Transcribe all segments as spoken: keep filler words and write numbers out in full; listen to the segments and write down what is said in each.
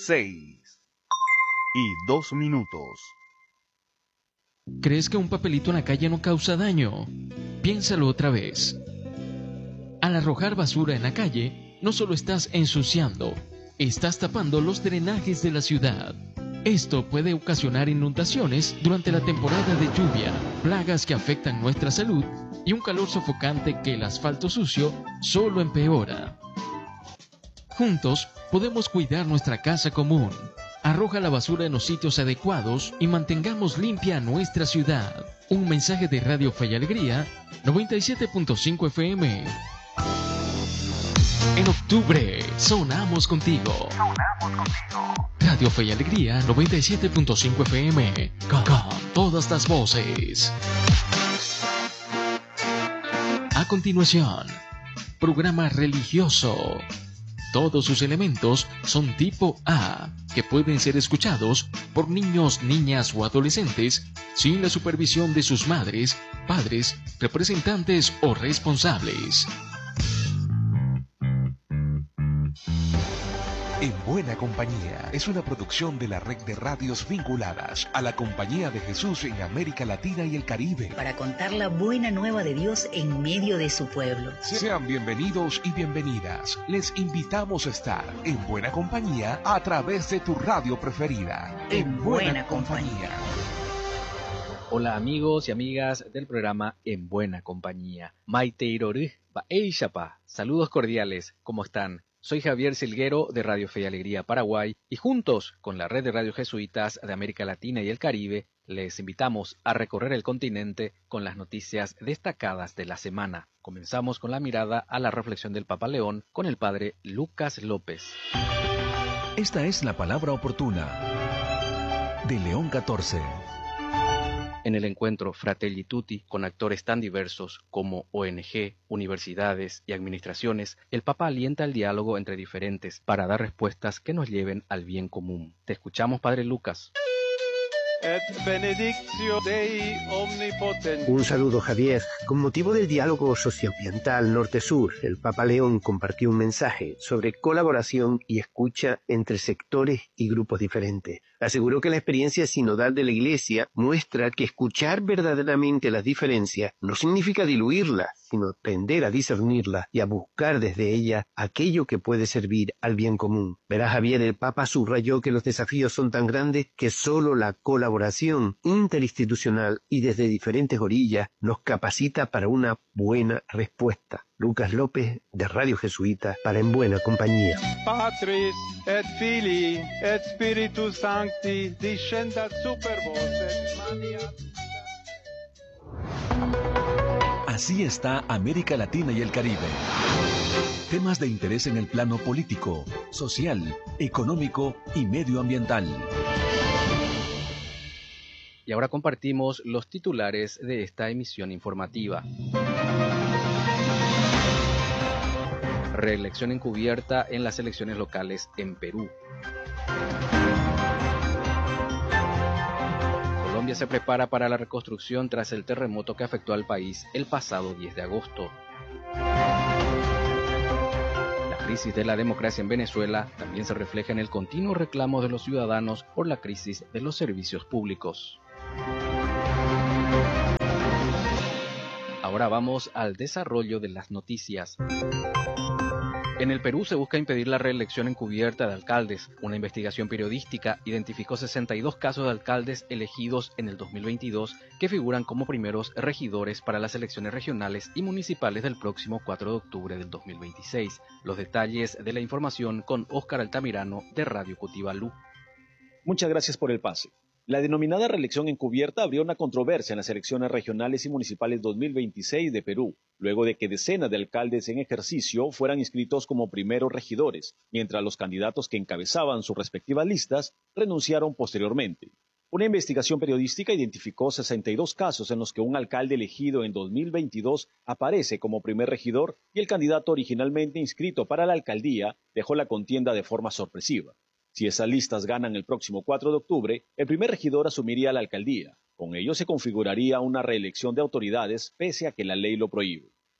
seis y dos minutos. ¿Crees que un papelito en la calle no causa daño? Piénsalo otra vez. Al arrojar basura en la calle, no solo estás ensuciando, estás tapando los drenajes de la ciudad. Esto puede ocasionar inundaciones durante la temporada de lluvia, plagas que afectan nuestra salud y un calor sofocante que el asfalto sucio solo empeora. Juntos podemos cuidar nuestra casa común. Arroja la basura en los sitios adecuados y mantengamos limpia nuestra ciudad. Un mensaje de Radio Fe y Alegría, noventa y siete punto cinco F M. En octubre, sonamos contigo. Sonamos contigo. Radio Fe y Alegría, noventa y siete punto cinco F M. Con, con todas las voces. A continuación, programa religioso. Todos sus elementos son tipo A, que pueden ser escuchados por niños, niñas o adolescentes sin la supervisión de sus madres, padres, representantes o responsables. En Buena Compañía es una producción de la red de radios vinculadas a la Compañía de Jesús en América Latina y el Caribe. Para contar la buena nueva de Dios en medio de su pueblo. Sean bienvenidos y bienvenidas. Les invitamos a estar en Buena Compañía a través de tu radio preferida. En, en Buena, buena Compañía. Compañía. Hola amigos y amigas del programa En Buena Compañía. Maite Iroru, Baeishapa. Saludos cordiales, ¿cómo están? Soy Javier Silguero de Radio Fe y Alegría Paraguay y juntos con la red de radio jesuitas de América Latina y el Caribe les invitamos a recorrer el continente con las noticias destacadas de la semana. Comenzamos con la mirada a la reflexión del Papa León con el padre Lucas López. Esta es la palabra oportuna de León catorce. En el encuentro Fratelli Tutti con actores tan diversos como O N G, universidades y administraciones, el Papa alienta el diálogo entre diferentes para dar respuestas que nos lleven al bien común. Te escuchamos, Padre Lucas. Et benedictio Dei omnipotens. Un saludo, Javier. Con motivo del diálogo socioambiental norte-sur, el Papa León compartió un mensaje sobre colaboración y escucha entre sectores y grupos diferentes. Aseguró que la experiencia sinodal de la Iglesia muestra que escuchar verdaderamente las diferencias no significa diluirlas, sino tender a discernirlas y a buscar desde ellas aquello que puede servir al bien común. Verá, Javier, el Papa subrayó que los desafíos son tan grandes que solo la colaboración interinstitucional y desde diferentes orillas nos capacita para una buena respuesta. Lucas López, de Radio Jesuita, para En Buena Compañía. Patris et Filii et Spiritus Sancti descendat super vos et maniat. Así está América Latina y el Caribe. Temas de interés en el plano político, social, económico y medioambiental. Y ahora compartimos los titulares de esta emisión informativa. Reelección encubierta en las elecciones locales en Perú. Colombia se prepara para la reconstrucción tras el terremoto que afectó al país el pasado diez de agosto. La crisis de la democracia en Venezuela también se refleja en el continuo reclamo de los ciudadanos por la crisis de los servicios públicos. Ahora vamos al desarrollo de las noticias. En el Perú se busca impedir la reelección encubierta de alcaldes. Una investigación periodística identificó sesenta y dos casos de alcaldes elegidos en el dos mil veintidós que figuran como primeros regidores para las elecciones regionales y municipales del próximo cuatro de octubre del dos mil veintiséis. Los detalles de la información con Óscar Altamirano de Radio Cotibalú. Muchas gracias por el pase. La denominada reelección encubierta abrió una controversia en las elecciones regionales y municipales dos mil veintiséis de Perú, luego de que decenas de alcaldes en ejercicio fueran inscritos como primeros regidores, mientras los candidatos que encabezaban sus respectivas listas renunciaron posteriormente. Una investigación periodística identificó sesenta y dos casos en los que un alcalde elegido en dos mil veintidós aparece como primer regidor y el candidato originalmente inscrito para la alcaldía dejó la contienda de forma sorpresiva. Si esas listas ganan el próximo cuatro de octubre, el primer regidor asumiría la alcaldía. Con ello se configuraría una reelección de autoridades pese a que la ley lo prohíbe.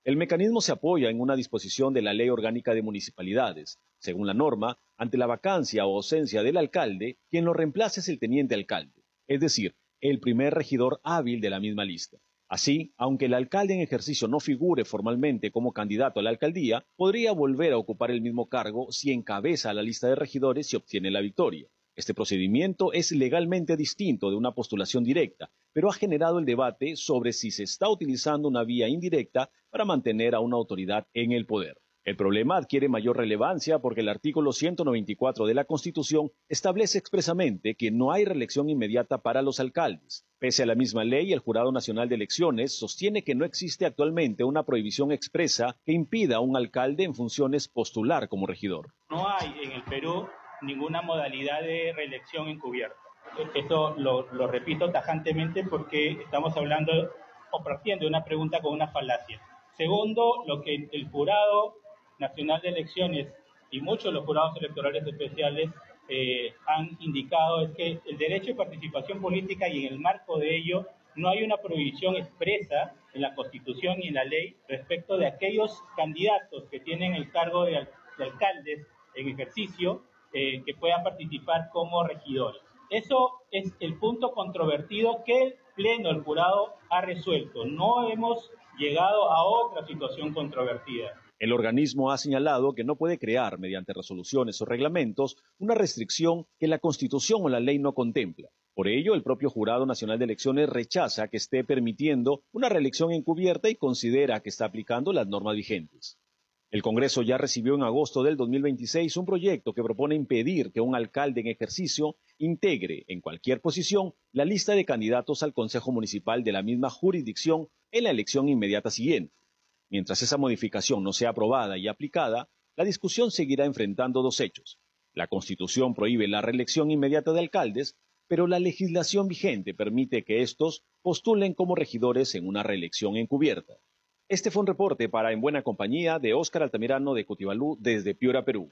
El mecanismo se apoya en una disposición de la Ley Orgánica de Municipalidades. Según la norma, ante la vacancia o ausencia del alcalde, quien lo reemplaza es el teniente alcalde, es decir, el primer regidor hábil de la misma lista. Así, aunque el alcalde en ejercicio no figure formalmente como candidato a la alcaldía, podría volver a ocupar el mismo cargo si encabeza la lista de regidores y obtiene la victoria. Este procedimiento es legalmente distinto de una postulación directa, pero ha generado el debate sobre si se está utilizando una vía indirecta para mantener a una autoridad en el poder. El problema adquiere mayor relevancia porque el artículo ciento noventa y cuatro de la Constitución establece expresamente que no hay reelección inmediata para los alcaldes. Pese a la misma ley, el Jurado Nacional de Elecciones sostiene que no existe actualmente una prohibición expresa que impida a un alcalde en funciones postular como regidor. No hay en el Perú ninguna modalidad de reelección encubierta. Esto lo, lo repito tajantemente porque estamos hablando o partiendo de una pregunta con una falacia. Segundo, lo que el Jurado Nacional de Elecciones y muchos de los jurados electorales especiales eh, han indicado es que el derecho de participación política y en el marco de ello no hay una prohibición expresa en la Constitución y en la ley respecto de aquellos candidatos que tienen el cargo de, de alcaldes en ejercicio eh, que puedan participar como regidores. Eso es el punto controvertido que el Pleno del Jurado ha resuelto. No hemos llegado a otra situación controvertida. El organismo ha señalado que no puede crear, mediante resoluciones o reglamentos, una restricción que la Constitución o la ley no contempla. Por ello, el propio Jurado Nacional de Elecciones rechaza que esté permitiendo una reelección encubierta y considera que está aplicando las normas vigentes. El Congreso ya recibió en agosto del dos mil veintiséis un proyecto que propone impedir que un alcalde en ejercicio integre en cualquier posición la lista de candidatos al Consejo Municipal de la misma jurisdicción en la elección inmediata siguiente. Mientras esa modificación no sea aprobada y aplicada, la discusión seguirá enfrentando dos hechos. La Constitución prohíbe la reelección inmediata de alcaldes, pero la legislación vigente permite que estos postulen como regidores en una reelección encubierta. Este fue un reporte para En Buena Compañía de Óscar Altamirano de Cotibalú desde Piura, Perú.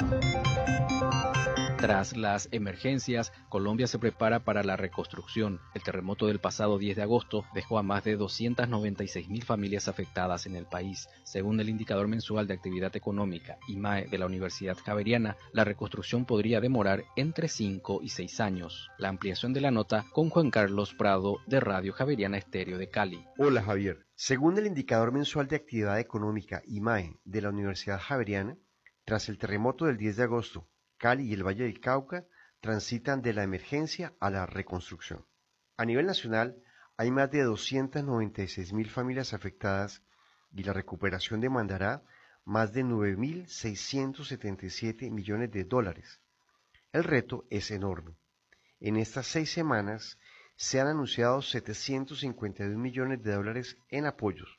Tras las emergencias, Colombia se prepara para la reconstrucción. El terremoto del pasado diez de agosto dejó a más de doscientas noventa y seis mil familias afectadas en el país. Según el indicador mensual de actividad económica I M A E de la Universidad Javeriana, la reconstrucción podría demorar entre cinco y seis años. La ampliación de la nota con Juan Carlos Prado de Radio Javeriana Estéreo de Cali. Hola Javier. Según el indicador mensual de actividad económica I M A E de la Universidad Javeriana, tras el terremoto del diez de agosto, Cali y el Valle del Cauca transitan de la emergencia a la reconstrucción. A nivel nacional, hay más de doscientas noventa y seis mil familias afectadas y la recuperación demandará más de nueve mil seiscientos setenta y siete millones de dólares. El reto es enorme. En estas seis semanas se han anunciado setecientos cincuenta y dos millones de dólares en apoyos,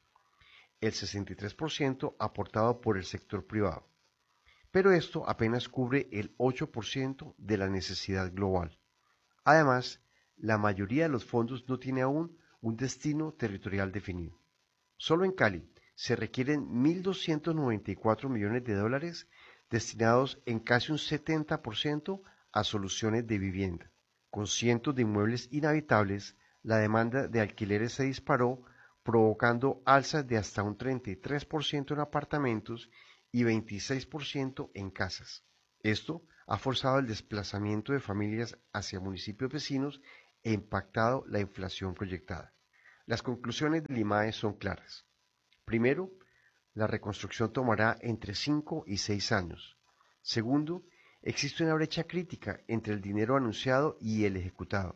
el sesenta y tres por ciento aportado por el sector privado. Pero esto apenas cubre el ocho por ciento de la necesidad global. Además, la mayoría de los fondos no tiene aún un destino territorial definido. Solo en Cali se requieren mil doscientos noventa y cuatro millones de dólares destinados en casi un setenta por ciento a soluciones de vivienda. Con cientos de inmuebles inhabitables, la demanda de alquileres se disparó, provocando alzas de hasta un treinta y tres por ciento en apartamentos y veintiséis por ciento en casas. Esto ha forzado el desplazamiento de familias hacia municipios vecinos e impactado la inflación proyectada. Las conclusiones del I M A E son claras. Primero, la reconstrucción tomará entre cinco y seis años. Segundo, existe una brecha crítica entre el dinero anunciado y el ejecutado.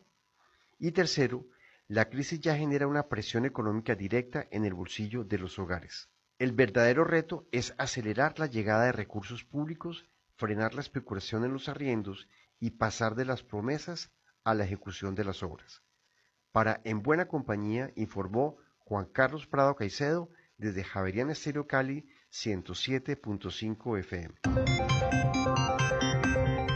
Y tercero, la crisis ya genera una presión económica directa en el bolsillo de los hogares. El verdadero reto es acelerar la llegada de recursos públicos, frenar la especulación en los arriendos y pasar de las promesas a la ejecución de las obras. Para En Buena Compañía informó Juan Carlos Prado Caicedo desde Javeriana Estéreo Cali ciento siete punto cinco F M.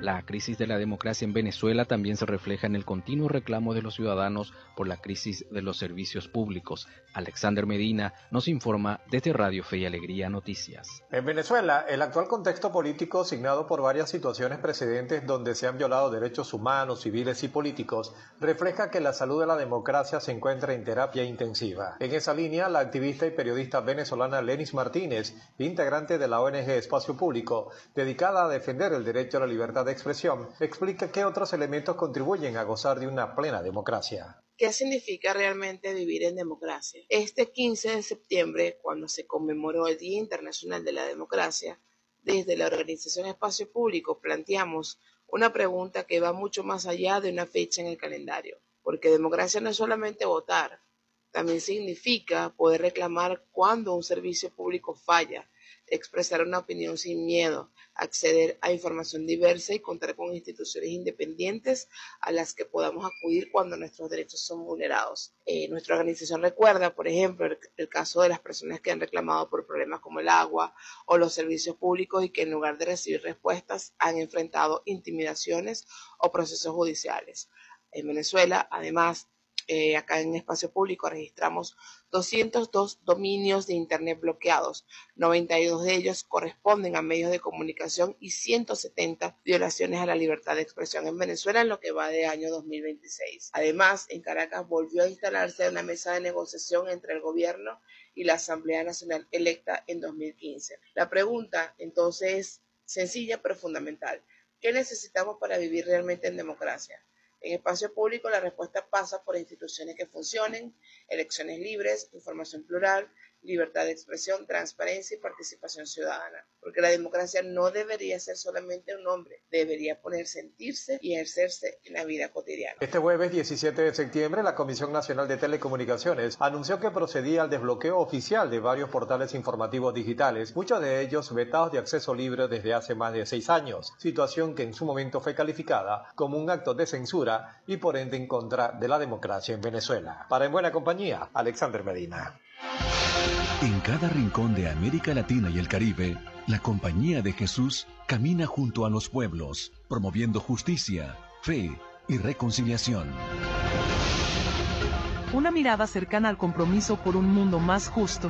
La crisis de la democracia en Venezuela también se refleja en el continuo reclamo de los ciudadanos por la crisis de los servicios públicos. Alexander Medina nos informa desde Radio Fe y Alegría Noticias. En Venezuela, el actual contexto político, signado por varias situaciones precedentes donde se han violado derechos humanos, civiles y políticos, refleja que la salud de la democracia se encuentra en terapia intensiva. En esa línea, la activista y periodista venezolana Lenis Martínez, integrante de la O N G Espacio Público, dedicada a defender el derecho a la libertad de expresión, explica qué otros elementos contribuyen a gozar de una plena democracia. ¿Qué significa realmente vivir en democracia? Este quince de septiembre, cuando se conmemoró el Día Internacional de la Democracia, desde la organización Espacio Público planteamos una pregunta que va mucho más allá de una fecha en el calendario, porque democracia no es solamente votar, también significa poder reclamar cuando un servicio público falla, expresar una opinión sin miedo, acceder a información diversa y contar con instituciones independientes a las que podamos acudir cuando nuestros derechos son vulnerados. Eh, nuestra organización recuerda, por ejemplo, el, el caso de las personas que han reclamado por problemas como el agua o los servicios públicos y que en lugar de recibir respuestas han enfrentado intimidaciones o procesos judiciales. En Venezuela, además, Eh, acá en Espacio Público registramos doscientos dos dominios de Internet bloqueados, noventa y dos de ellos corresponden a medios de comunicación y ciento setenta violaciones a la libertad de expresión en Venezuela en lo que va de año dos mil veintiséis. Además, en Caracas volvió a instalarse una mesa de negociación entre el gobierno y la Asamblea Nacional electa en dos mil quince. La pregunta, entonces, es sencilla pero fundamental. ¿Qué necesitamos para vivir realmente en democracia? En Espacio Público la respuesta pasa por instituciones que funcionen, elecciones libres, información plural, libertad de expresión, transparencia y participación ciudadana. Porque la democracia no debería ser solamente un nombre, debería poder sentirse y ejercerse en la vida cotidiana. Este jueves diecisiete de septiembre, la Comisión Nacional de Telecomunicaciones anunció que procedía al desbloqueo oficial de varios portales informativos digitales, muchos de ellos vetados de acceso libre desde hace más de seis años, situación que en su momento fue calificada como un acto de censura y por ende en contra de la democracia en Venezuela. Para En Buena Compañía, Alexander Medina. En cada rincón de América Latina y el Caribe, la Compañía de Jesús camina junto a los pueblos, promoviendo justicia, fe y reconciliación. Una mirada cercana al compromiso por un mundo más justo.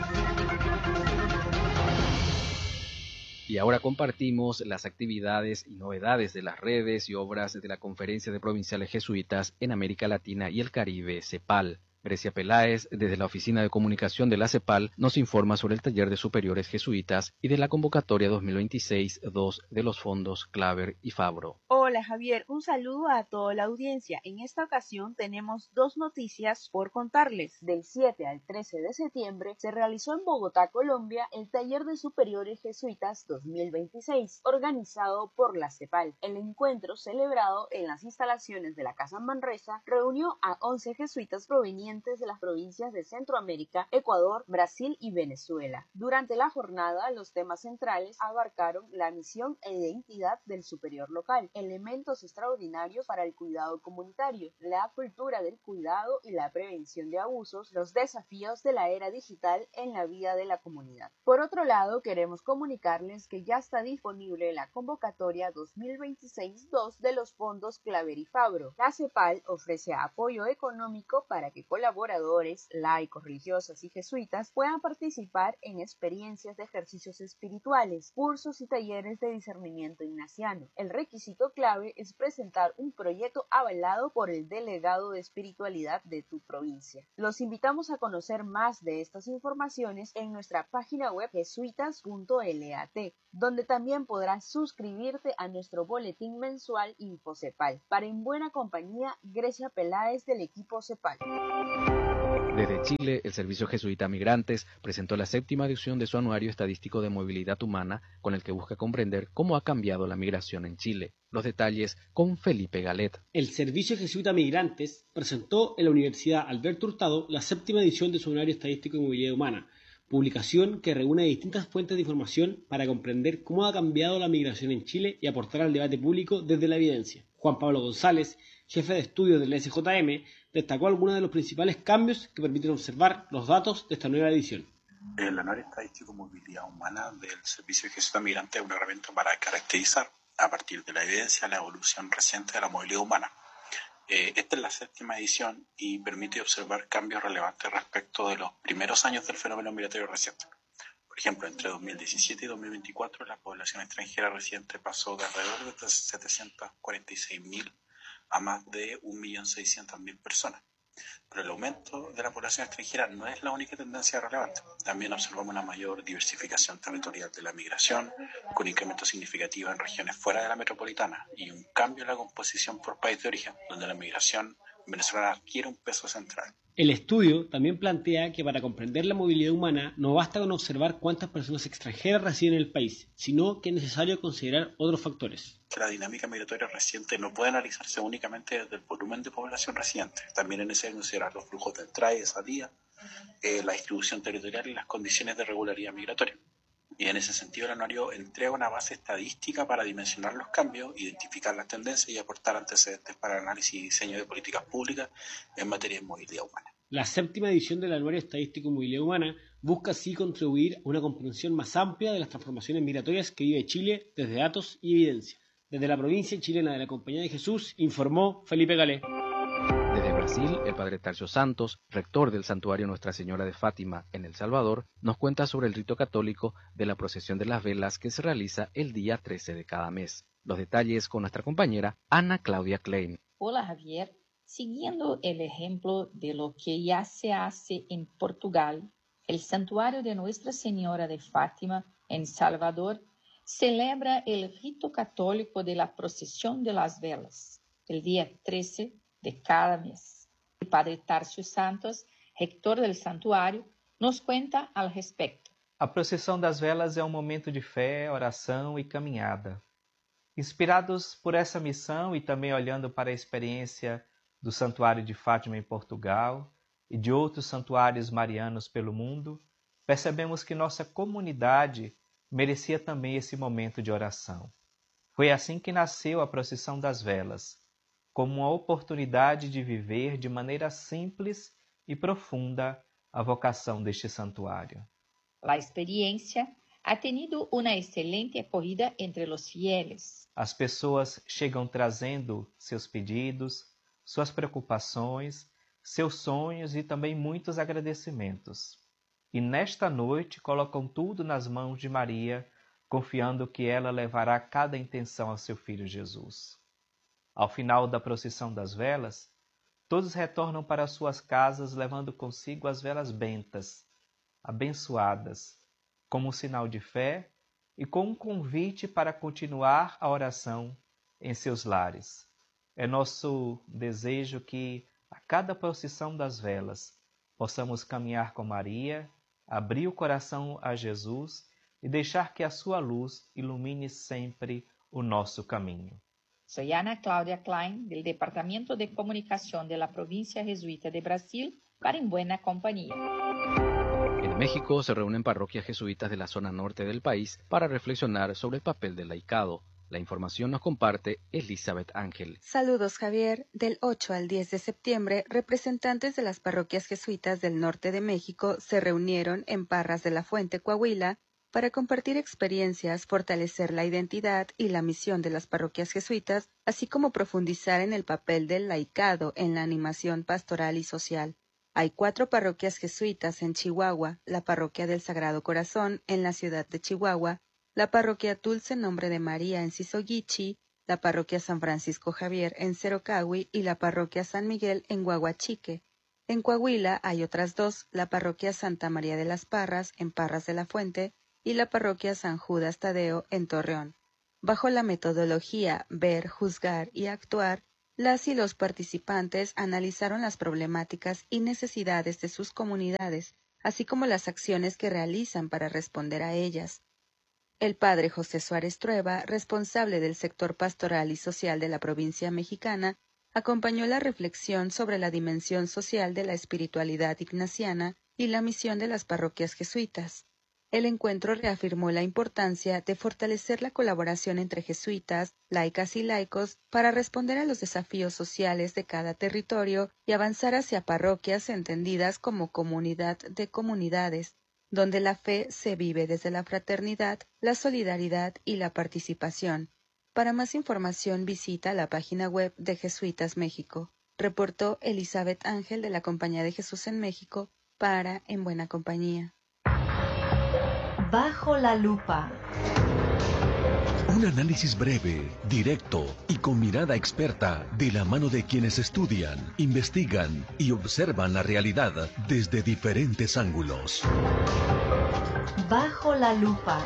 Y ahora compartimos las actividades y novedades de las redes y obras de la Conferencia de Provinciales Jesuitas en América Latina y el Caribe, CEPAL. Grecia Peláez, desde la Oficina de Comunicación de la CEPAL, nos informa sobre el Taller de Superiores Jesuitas y de la convocatoria dos mil veintiséis dos de los fondos Claver y Fabro. Hola Javier, un saludo a toda la audiencia. En esta ocasión tenemos dos noticias por contarles. Del siete al trece de septiembre se realizó en Bogotá, Colombia, el Taller de Superiores Jesuitas dos mil veintiséis, organizado por la CEPAL. El encuentro, celebrado en las instalaciones de la Casa Manresa, reunió a once jesuitas provenientes de las provincias de Centroamérica, Ecuador, Brasil y Venezuela. Durante la jornada, los temas centrales abarcaron la misión e identidad del superior local, elementos extraordinarios para el cuidado comunitario, la cultura del cuidado y la prevención de abusos, los desafíos de la era digital en la vida de la comunidad. Por otro lado, queremos comunicarles que ya está disponible la convocatoria dos mil veintiséis dos de los fondos Claver y Fabro. La CEPAL ofrece apoyo económico para que colaboradores, laicos, religiosas y jesuitas puedan participar en experiencias de ejercicios espirituales, cursos y talleres de discernimiento ignaciano. El requisito clave es presentar un proyecto avalado por el delegado de espiritualidad de tu provincia. Los invitamos a conocer más de estas informaciones en nuestra página web jesuitas punto lat, donde también podrás suscribirte a nuestro boletín mensual InfoCepal. Para En Buena Compañía, Grecia Peláez del equipo CEPAL. Desde Chile, el Servicio Jesuita Migrantes presentó la séptima edición de su anuario estadístico de movilidad humana, con el que busca comprender cómo ha cambiado la migración en Chile. Los detalles con Felipe Galet. El Servicio Jesuita Migrantes presentó en la Universidad Alberto Hurtado la séptima edición de su anuario estadístico de movilidad humana, publicación que reúne distintas fuentes de información para comprender cómo ha cambiado la migración en Chile y aportar al debate público desde la evidencia. Juan Pablo González, jefe de estudios del S J M, destacó algunos de los principales cambios que permiten observar los datos de esta nueva edición. El anuario estadístico de movilidad humana del Servicio de Jesuita Migrante es una herramienta para caracterizar a partir de la evidencia, la evolución reciente de la movilidad humana. Eh, esta es la séptima edición y permite observar cambios relevantes respecto de los primeros años del fenómeno migratorio reciente. Por ejemplo, entre dos mil diecisiete y dos mil veinticuatro, la población extranjera residente pasó de alrededor de setecientos cuarenta y seis mil a más de un millón seiscientos mil personas. Pero el aumento de la población extranjera no es la única tendencia relevante. También observamos una mayor diversificación territorial de la migración, con incrementos significativos en regiones fuera de la metropolitana y un cambio en la composición por país de origen, donde la migración venezolana adquiere un peso central. El estudio también plantea que para comprender la movilidad humana no basta con observar cuántas personas extranjeras residen en el país, sino que es necesario considerar otros factores. La dinámica migratoria reciente no puede analizarse únicamente desde el volumen de población residente. También es necesario considerar los flujos de entrada y de salida, eh, la distribución territorial y las condiciones de regularidad migratoria. Y en ese sentido el anuario entrega una base estadística para dimensionar los cambios, identificar las tendencias y aportar antecedentes para el análisis y diseño de políticas públicas en materia de movilidad humana. La séptima edición del Anuario Estadístico de Movilidad Humana busca así contribuir a una comprensión más amplia de las transformaciones migratorias que vive Chile desde datos y evidencia. Desde la provincia chilena de la Compañía de Jesús, informó Felipe Galé. Desde Brasil, el padre Tarcio Santos, rector del Santuario Nuestra Señora de Fátima en El Salvador, nos cuenta sobre el rito católico de la procesión de las velas que se realiza el día trece de cada mes. Los detalles con nuestra compañera Ana Claudia Klein. Hola Javier, siguiendo el ejemplo de lo que ya se hace en Portugal, el Santuario de Nuestra Señora de Fátima en Salvador celebra el rito católico de la procesión de las velas, el día trece de cada mes. El padre Tarcio Santos, rector del santuário, nos cuenta al respecto. A procissão das velas é um momento de fé, oração e caminhada. Inspirados por essa missão e também olhando para a experiência do Santuário de Fátima em Portugal e de outros santuários marianos pelo mundo, percebemos que nossa comunidade merecia também esse momento de oração. Foi assim que nasceu a procissão das velas, como uma oportunidade de viver de maneira simples e profunda a vocação deste santuário. A experiência ha tenido uma excelente acolhida entre os fieles. As pessoas chegam trazendo seus pedidos, suas preocupações, seus sonhos e também muitos agradecimentos. E nesta noite colocam tudo nas mãos de Maria, confiando que ela levará cada intenção ao seu Filho Jesus. Ao final da procissão das velas, todos retornam para suas casas levando consigo as velas bentas, abençoadas, como um sinal de fé e com um convite para continuar a oração em seus lares. É nosso desejo que, a cada procissão das velas, possamos caminhar com Maria, abrir o coração a Jesus e deixar que a sua luz ilumine sempre o nosso caminho. Soy Ana Claudia Klein, del Departamento de Comunicación de la Provincia Jesuita de Brasil, para En Buena Compañía. En México se reúnen parroquias jesuitas de la zona norte del país para reflexionar sobre el papel del laicado. La información nos comparte Elizabeth Ángel. Saludos, Javier. Del ocho al diez de septiembre, representantes de las parroquias jesuitas del norte de México se reunieron en Parras de la Fuente, Coahuila, para compartir experiencias, fortalecer la identidad y la misión de las parroquias jesuitas, así como profundizar en el papel del laicado en la animación pastoral y social. Hay cuatro parroquias jesuitas en Chihuahua, la parroquia del Sagrado Corazón en la ciudad de Chihuahua, la parroquia Dulce Nombre de María en Sisoguichi, la parroquia San Francisco Javier en Cerocahui y la parroquia San Miguel en Guaguachique. En Coahuila hay otras dos, la parroquia Santa María de las Parras en Parras de la Fuente y la parroquia San Judas Tadeo en Torreón. Bajo la metodología Ver, Juzgar y Actuar, las y los participantes analizaron las problemáticas y necesidades de sus comunidades, así como las acciones que realizan para responder a ellas. El padre José Suárez Trueba, responsable del sector pastoral y social de la provincia mexicana, acompañó la reflexión sobre la dimensión social de la espiritualidad ignaciana y la misión de las parroquias jesuitas. El encuentro reafirmó la importancia de fortalecer la colaboración entre jesuitas, laicas y laicos para responder a los desafíos sociales de cada territorio y avanzar hacia parroquias entendidas como comunidad de comunidades, donde la fe se vive desde la fraternidad, la solidaridad y la participación. Para más información visita la página web de Jesuitas México. Reportó Elizabeth Ángel de la Compañía de Jesús en México para En Buena Compañía. Bajo la lupa. Un análisis breve, directo y con mirada experta de la mano de quienes estudian, investigan y observan la realidad desde diferentes ángulos. Bajo la lupa.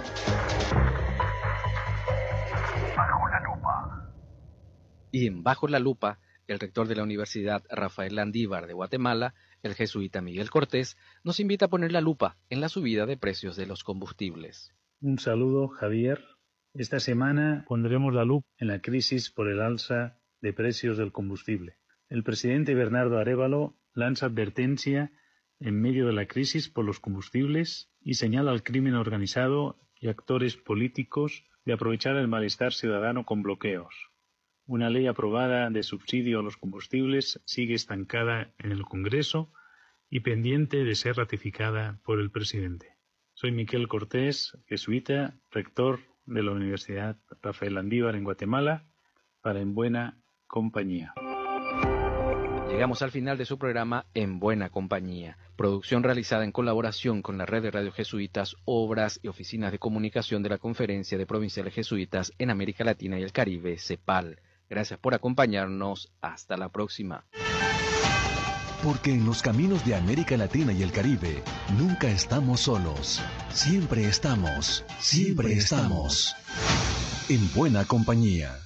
Bajo la lupa. Y en Bajo la lupa, el rector de la Universidad Rafael Landívar de Guatemala, el jesuita Miguel Cortés, nos invita a poner la lupa en la subida de precios de los combustibles. Un saludo, Javier. Esta semana pondremos la lupa en la crisis por el alza de precios del combustible. El presidente Bernardo Arévalo lanza advertencia en medio de la crisis por los combustibles y señala al crimen organizado y actores políticos de aprovechar el malestar ciudadano con bloqueos. Una ley aprobada de subsidio a los combustibles sigue estancada en el Congreso y pendiente de ser ratificada por el presidente. Soy Miquel Cortés, jesuita, rector de la Universidad Rafael Landívar en Guatemala, para En Buena Compañía. Llegamos al final de su programa En Buena Compañía, producción realizada en colaboración con la Red de Radio Jesuitas, Obras y Oficinas de Comunicación de la Conferencia de Provinciales Jesuitas en América Latina y el Caribe, CEPAL. Gracias por acompañarnos. Hasta la próxima. Porque en los caminos de América Latina y el Caribe nunca estamos solos. Siempre estamos, siempre estamos en buena compañía.